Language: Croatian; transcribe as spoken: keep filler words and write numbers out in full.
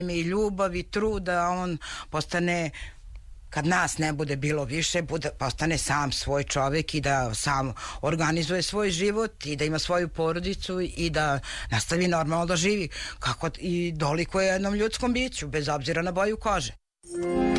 i ljubav i trud da on postane, kad nas ne bude bilo više, bude, postane sam svoj čovjek i da sam organizuje svoj život i da ima svoju porodicu i da nastavi normalno da živi kako i dolikuje jednom ljudskom biću, bez obzira na boju kože.